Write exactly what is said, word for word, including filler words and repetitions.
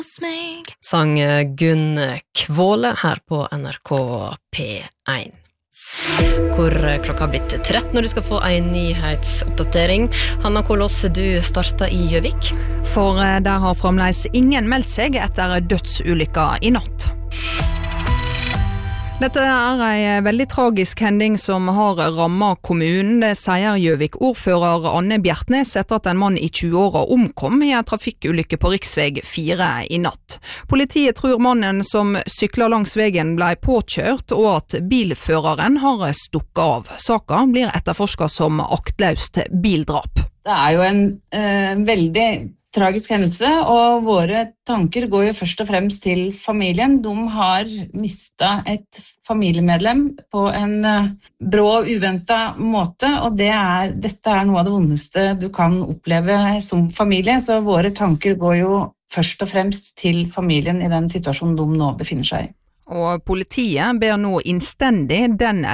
Sang Gunn Kvåle her på N R K P én. Hvor klokka har blitt tretten når du skal få en nyhetsoppdatering. Hanna Kolås, du starter i Gjøvik. For der har fremdeles ingen meldt seg etter dødsulykka i natt. Dette er en veldig tragisk hending som har rammet kommunen, det sier Gjøvik-ordfører Anne Bjertnes etter at en mann i tjue-åra omkom i en trafikkulykke på riksveg fire i natt. Politiet tror mannen som sykler langs veien ble påkjørt og at bilføreren har stukket av. Saka blir etterforsket som aktløst bildrap. Det er jo en eh, veldig tragisk hendelse, og våre tanker går jo først og fremst til familien. De har mistet et familiemedlem på en brå og uventet måte, og det er, dette er noe av det vondeste du kan oppleve som familie, så våre tanker går jo først og fremst til familien i den situasjonen de nå befinner seg i. Og politiet ber nå innstendig den